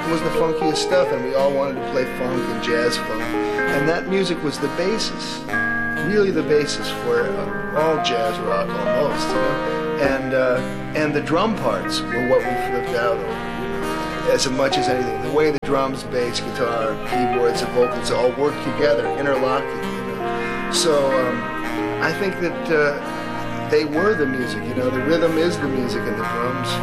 was the funkiest stuff, and we all wanted to play funk and jazz funk. And that music was the basis, really the basis for all jazz rock almost, you know. And the drum parts were what we flipped out over, as much as anything. The way the drums, bass, guitar, keyboards, and vocals all work together, interlocking, you know. So I think that they were the music, you know. The rhythm is the music, and the drums